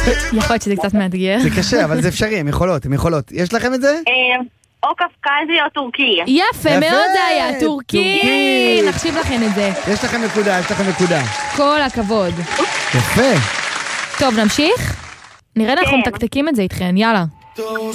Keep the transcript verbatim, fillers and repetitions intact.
יכול להיות שזה קצת מאתגר. זה קשה, אבל זה אפשרי, הם יכולות, הם יכולות. יש לכם את זה? או קפקזי או טורקי. יפה, מאוד זה היה, טורקי. נחשיב לכם את זה. יש לכם נקודה, יש לכם נקודה. כל הכבוד. יפה. טוב, נמשיך? נראה אנחנו מתקתקים את זה איתכן, יאללה.